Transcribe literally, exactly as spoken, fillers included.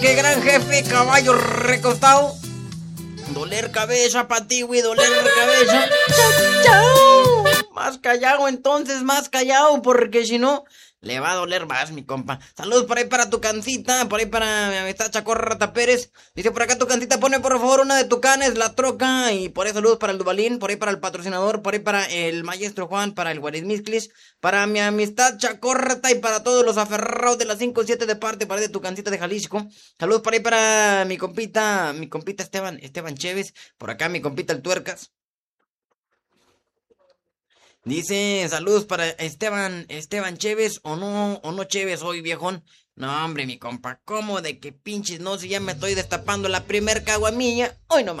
qué gran jefe, caballo recostado. Doler cabeza pa' ti, güey, doler cabeza. Chau, chau. Más callado entonces, más callado, porque si no, le va a doler más, mi compa. Saludos por ahí para tu cancita, por ahí para mi amistad Chacorrata Pérez. Dice por acá tu cancita, pone por favor una de Tucanes, la troca. Y por ahí saludos para el Dubalín, por ahí para el patrocinador, por ahí para el maestro Juan, para el Guarismisclis, para mi amistad Chacorrata y para todos los aferrados de las cinco siete de parte, para ahí de tu cancita de Jalisco. Saludos por ahí para mi compita, mi compita Esteban, Esteban Chévez. Por acá mi compita el Tuercas. Dice, saludos para Esteban, Esteban Chévez, o no, o no Chévez hoy, viejón. No, hombre, mi compa, ¿cómo de que pinches no? Si ya me estoy destapando la primer caguamilla, hoy nomás.